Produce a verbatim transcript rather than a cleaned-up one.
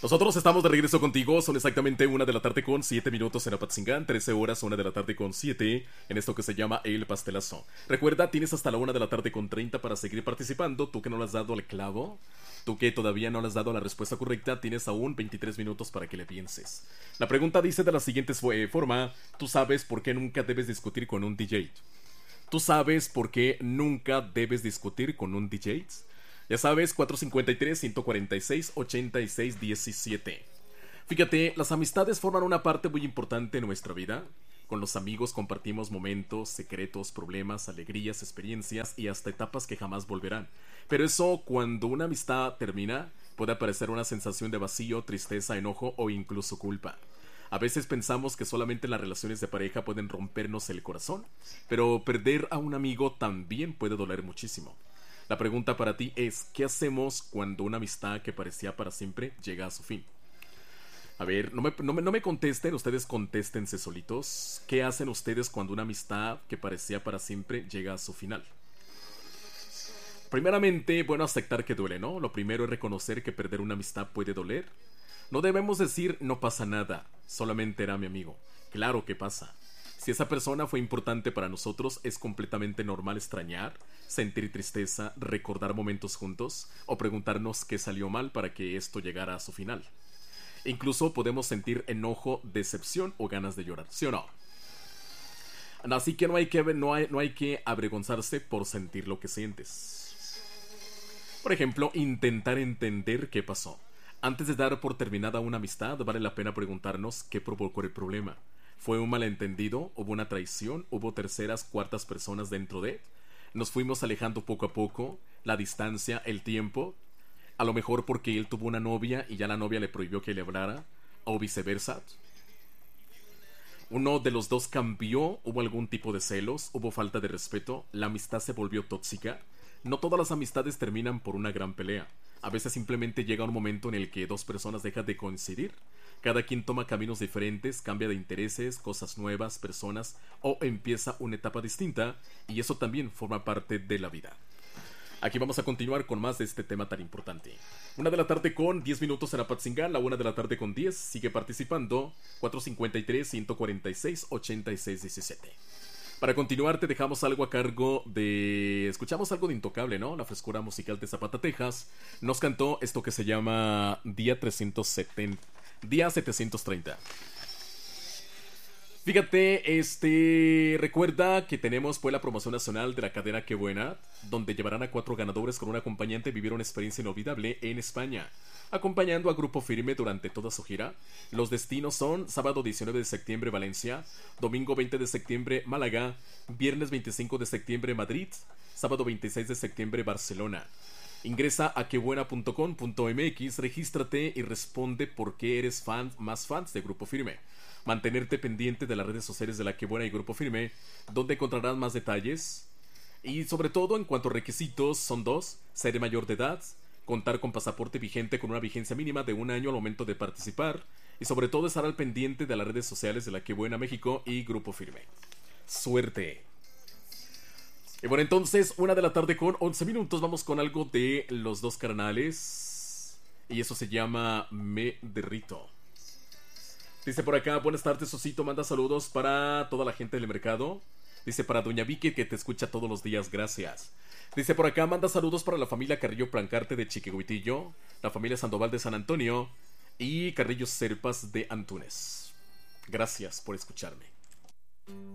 Nosotros estamos de regreso contigo, son exactamente una de la tarde con siete minutos en Apatzingán, trece horas, una de la tarde con siete en esto que se llama El Pastelazo. Recuerda, tienes hasta la una de la tarde con treinta para seguir participando, tú que no le has dado al clavo, tú que todavía no le has dado la respuesta correcta, tienes aún veintitrés minutos para que le pienses. La pregunta dice de la siguiente forma, ¿tú sabes por qué nunca debes discutir con un D J? ¿Tú sabes por qué nunca debes discutir con un D J? Ya sabes, cuatro cinco tres, uno cuatro seis, ocho seis uno siete. Fíjate, las amistades forman una parte muy importante en nuestra vida. Con los amigos compartimos momentos, secretos, problemas, alegrías, experiencias y hasta etapas que jamás volverán. Pero eso, cuando una amistad termina, puede aparecer una sensación de vacío, tristeza, enojo o incluso culpa. A veces pensamos que solamente las relaciones de pareja pueden rompernos el corazón, pero perder a un amigo también puede doler muchísimo. La pregunta para ti es, ¿qué hacemos cuando una amistad que parecía para siempre llega a su fin? A ver, no me, no me, no me contesten, ustedes contéstense solitos. ¿Qué hacen ustedes cuando una amistad que parecía para siempre llega a su final? Primeramente, bueno, aceptar que duele, ¿no? Lo primero es reconocer que perder una amistad puede doler. No debemos decir, no pasa nada, solamente era mi amigo. Claro que pasa. Si esa persona fue importante para nosotros, es completamente normal extrañar, sentir tristeza, recordar momentos juntos o preguntarnos qué salió mal para que esto llegara a su final. Incluso podemos sentir enojo, decepción o ganas de llorar, ¿sí o no? Así que no hay que, no hay, no hay que avergonzarse por sentir lo que sientes. Por ejemplo, intentar entender qué pasó. Antes de dar por terminada una amistad, vale la pena preguntarnos qué provocó el problema. ¿Fue un malentendido? ¿Hubo una traición? ¿Hubo terceras, cuartas personas dentro de? ¿Nos fuimos alejando poco a poco? ¿La distancia? ¿El tiempo? A lo mejor porque él tuvo una novia y ya la novia le prohibió que le hablara, o viceversa. Uno de los dos cambió, hubo algún tipo de celos, hubo falta de respeto, la amistad se volvió tóxica. No todas las amistades terminan por una gran pelea. A veces simplemente llega un momento en el que dos personas dejan de coincidir. Cada quien toma caminos diferentes, cambia de intereses, cosas nuevas, personas, o empieza una etapa distinta, y eso también forma parte de la vida. Aquí vamos a continuar con más de este tema tan importante. Una de la tarde con diez minutos en Apatzingán, la una de la tarde con diez, sigue participando, cuatro cinco tres, uno cuatro seis, ocho seis uno siete. Para continuar te dejamos algo a cargo de... Escuchamos algo de Intocable, ¿no? La frescura musical de Zapata, Texas. Nos cantó esto que se llama Día trescientos setenta... Día setecientos treinta. Fíjate, este... Recuerda que tenemos pues la promoción nacional de la cadena Qué Buena, donde llevarán a cuatro ganadores con un acompañante a vivir una experiencia inolvidable en España, acompañando a Grupo Firme durante toda su gira. Los destinos son sábado diecinueve de septiembre Valencia, domingo veinte de septiembre Málaga, viernes veinticinco de septiembre Madrid, sábado veintiséis de septiembre Barcelona. Ingresa a quebuena punto com punto mx, regístrate y responde por qué eres fan más fans de Grupo Firme. Mantenerte pendiente de las redes sociales de La Qué Buena y Grupo Firme, donde encontrarás más detalles. Y sobre todo, en cuanto a requisitos, son dos: ser mayor de edad, contar con pasaporte vigente con una vigencia mínima de un año al momento de participar, y sobre todo estar al pendiente de las redes sociales de La Qué Buena México y Grupo Firme. ¡Suerte! Y bueno, entonces, una de la tarde con once minutos, vamos con algo de Los Dos Carnales, y eso se llama Me Derrito. Dice por acá, buenas tardes, Osito, manda saludos para toda la gente del mercado. Dice para Doña Vicky, que te escucha todos los días, gracias. Dice por acá, manda saludos para la familia Carrillo Plancarte de Chiquihuitillo, la familia Sandoval de San Antonio y Carrillo Serpas de Antunes. Gracias por escucharme.